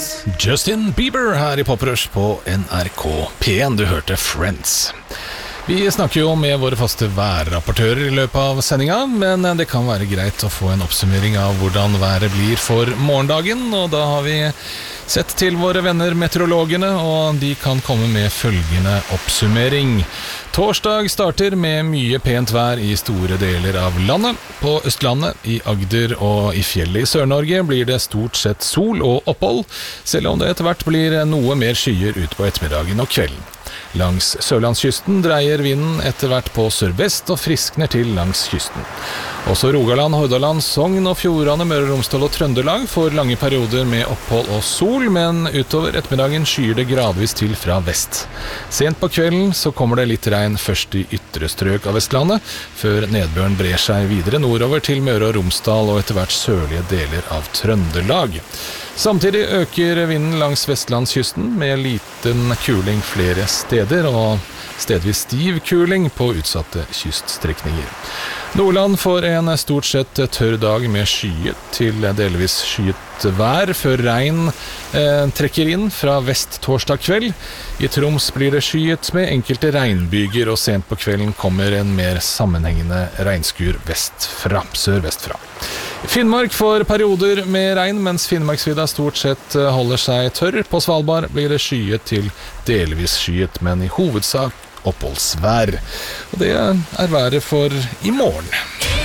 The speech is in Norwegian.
Justin Bieber her i Poprush på NRK P1. Du hørte Friends. Vi snakker jo med våre faste værrapportører i løpet av sendinga, men det kan være greit å få en oppsummering av hvordan været blir for morgendagen, og da har vi sett til våre venner meteorologene, og de kan komme med følgende oppsummering. Torsdag starter med mye pent vær i store deler av landet. På Østlandet, i Agder og i fjellet i Sør-Norge blir det stort sett sol og opphold, selv om det etter hvert blir noe mer skyer ut på ettermiddagen og kvelden. Langs Sørlandskysten dreier vinden etter hvert på sørvest og friskner til langs kysten. Også Rogaland, Hordaland, Sogn og Fjordane, Møre og Romsdal og Trøndelag får lange perioder med opphold og sol, men utover ettermiddagen skyer det gradvis til fra vest. Sent på kvelden så kommer det litt regn først i ytre strøk av Vestlandet, før nedbøren brer seg videre nordover til Møre og Romsdal og etter hvert sørlige deler av Trøndelag. Samtidig øker vinden langs vestlandskysten med liten kuling flere steder og stedvis stiv kuling på utsatte kyststrekninger. Nordland får en stort sett tørr dag med skyet til delvis skyet vær før regn trekker inn fra vest torsdag kveld. I Troms blir det skyet med enkelte regnbyger, og sent på kvelden kommer en mer sammenhengende regnskur sørvestfra. Finnmark får perioder med regn, mens Finnmarksvidda stort sett holder seg tørr. På Svalbard blir det skyet til delvis skyet, men i hovedsak oppholdsvær. Og det er været for i morgen.